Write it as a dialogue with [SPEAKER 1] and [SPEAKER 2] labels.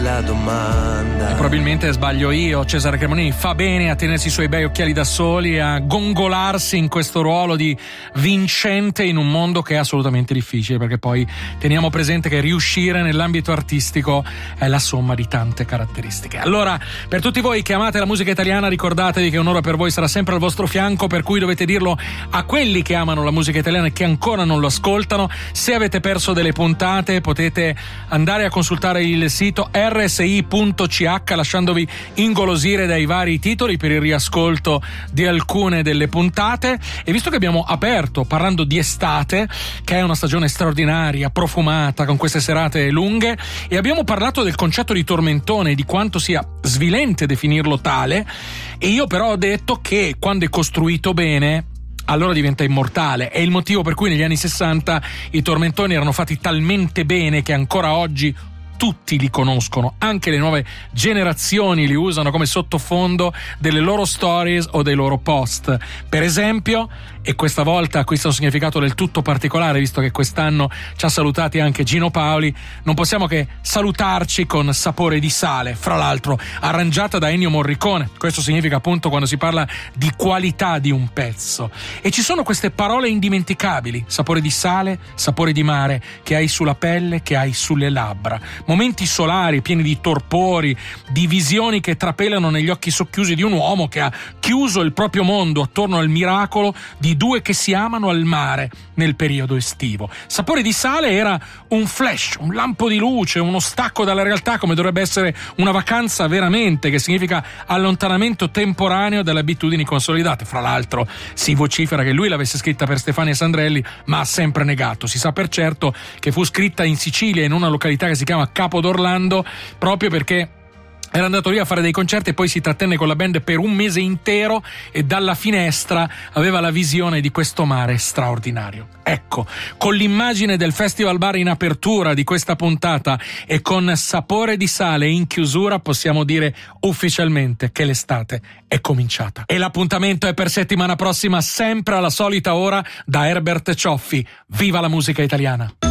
[SPEAKER 1] La domanda.
[SPEAKER 2] E probabilmente sbaglio io. Cesare Cremonini fa bene a tenersi i suoi bei occhiali da soli, a gongolarsi in questo ruolo di vincente in un mondo che è assolutamente difficile, perché poi teniamo presente che riuscire nell'ambito artistico è la somma di tante caratteristiche. Allora, per tutti voi che amate la musica italiana, ricordatevi che Un'ora per voi sarà sempre al vostro fianco, per cui dovete dirlo a quelli che amano la musica italiana e che ancora non lo ascoltano. Se avete perso delle puntate, potete andare a consultare il sito rsi.ch, lasciandovi ingolosire dai vari titoli per il riascolto di alcune delle puntate. E visto che abbiamo aperto parlando di estate, che è una stagione straordinaria, profumata, con queste serate lunghe, e abbiamo parlato del concetto di tormentone, di quanto sia svilente definirlo tale, e io però ho detto che quando è costruito bene allora diventa immortale. È il motivo per cui negli anni 60 i tormentoni erano fatti talmente bene che ancora oggi tutti li conoscono, anche le nuove generazioni li usano come sottofondo delle loro stories o dei loro post. Per esempio, e questa volta acquista un significato del tutto particolare, visto che quest'anno ci ha salutati anche Gino Paoli, non possiamo che salutarci con Sapore di sale, fra l'altro arrangiata da Ennio Morricone. Questo significa appunto quando si parla di qualità di un pezzo. E ci sono queste parole indimenticabili: sapore di sale, sapore di mare, che hai sulla pelle, che hai sulle labbra. Momenti solari pieni di torpori, di visioni che trapelano negli occhi socchiusi di un uomo che ha chiuso il proprio mondo attorno al miracolo di due che si amano al mare nel periodo estivo. Sapore di sale era un flash, un lampo di luce, uno stacco dalla realtà, come dovrebbe essere una vacanza veramente, che significa allontanamento temporaneo dalle abitudini consolidate. Fra l'altro si vocifera che lui l'avesse scritta per Stefania Sandrelli, ma ha sempre negato. Si sa per certo che fu scritta in Sicilia, in una località che si chiama Capo d'Orlando, proprio perché era andato lì a fare dei concerti e poi si trattenne con la band per un mese intero e dalla finestra aveva la visione di questo mare straordinario. Ecco, con l'immagine del Festival Bar in apertura di questa puntata e con Sapore di sale in chiusura, possiamo dire ufficialmente che l'estate è cominciata. E l'appuntamento è per settimana prossima, sempre alla solita ora, da Herbert Cioffi. Viva la musica italiana!